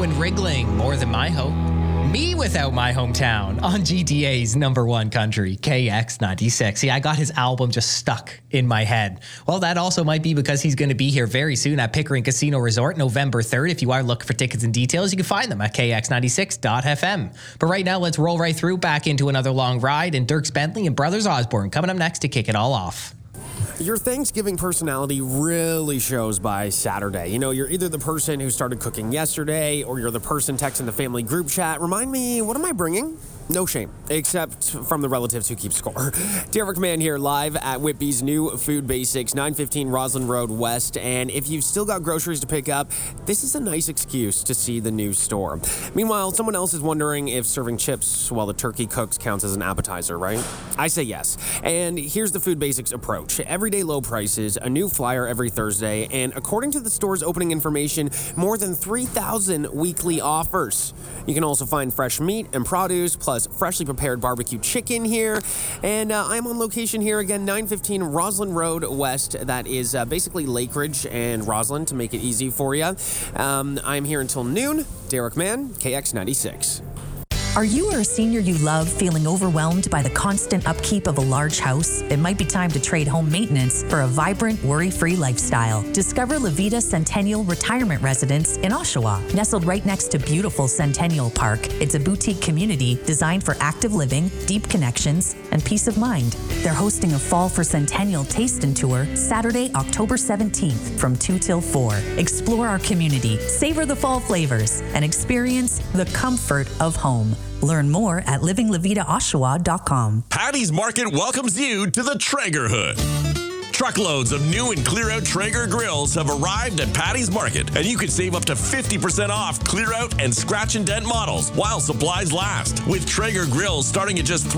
and wriggling more than my hope. Me without my hometown on GTA's number one country, KX96. See, I got his album just stuck in my head. Well, that also might be because he's going to be here very soon at Pickering Casino Resort, November 3rd. If you are looking for tickets and details, you can find them at kx96.fm. But right now, let's roll right through back into another long ride, and Dierks Bentley and Brothers Osborne coming up next to kick it all off. Your Thanksgiving personality really shows by Saturday. You know, you're either the person who started cooking yesterday, or you're the person texting the family group chat, remind me, what am I bringing? No shame, except from the relatives who keep score. Derek Mann here, live at Whitby's new Food Basics, 915 Roslyn Road West. And if you've still got groceries to pick up, this is a nice excuse to see the new store. Meanwhile, someone else is wondering if serving chips while the turkey cooks counts as an appetizer, right? I say yes. And here's the Food Basics approach. Everyday low prices, a new flyer every Thursday, and according to the store's opening information, more than 3,000 weekly offers. You can also find fresh meat and produce, plus freshly prepared barbecue chicken here. And I'm on location here again, 915 Roslyn Road West. That is basically Lakeridge and Roslyn to make it easy for you. I'm here until noon. Derek Mann, KX96. Are you or a senior you love feeling overwhelmed by the constant upkeep of a large house? It might be time to trade home maintenance for a vibrant, worry-free lifestyle. Discover Levita Centennial Retirement Residence in Oshawa. Nestled right next to beautiful Centennial Park, it's a boutique community designed for active living, deep connections, and peace of mind. They're hosting a Fall for Centennial Taste and Tour Saturday, October 17th from 2 till 4. Explore our community, savor the fall flavors, and experience the comfort of home. Learn more at livinglevitaoshawa.com. Patty's Market welcomes you to the Traeger Hood. Truckloads of new and clear-out Traeger grills have arrived at Patty's Market, and you can save up to 50% off clear-out and scratch and dent models while supplies last, with Traeger grills starting at just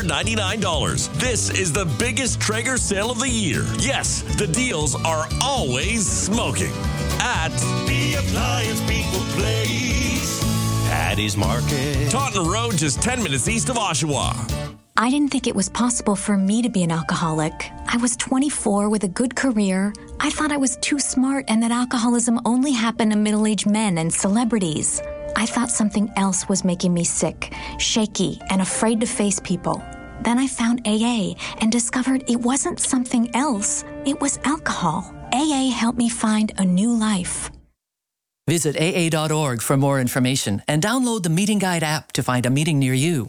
$399. This is the biggest Traeger sale of the year. Yes, the deals are always smoking at the Appliance People Place. Patty's Market. Taunton Road, just 10 minutes east of Oshawa. I didn't think it was possible for me to be an alcoholic. I was 24 with a good career. I thought I was too smart and that alcoholism only happened to middle-aged men and celebrities. I thought something else was making me sick, shaky, and afraid to face people. Then I found AA and discovered it wasn't something else. It was alcohol. AA helped me find a new life. Visit AA.org for more information and download the Meeting Guide app to find a meeting near you.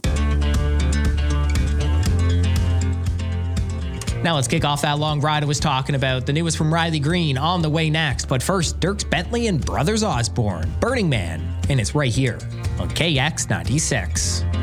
Now let's kick off that long ride I was talking about. The newest from Riley Green on the way next. But first, Dierks Bentley and Brothers Osborne, Burning Man. And it's right here on KX96.